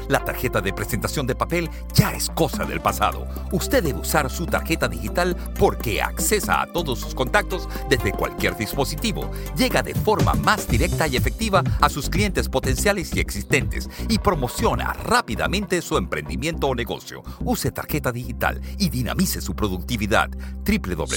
La tarjeta de presentación de papel ya es cosa del pasado. Usted debe usar su tarjeta digital porque accesa a todos sus contactos desde cualquier dispositivo. Llega de forma más directa y efectiva a sus clientes potenciales y existentes y promociona rápidamente su emprendimiento o negocio. Use tarjeta digital y dinamice su productividad.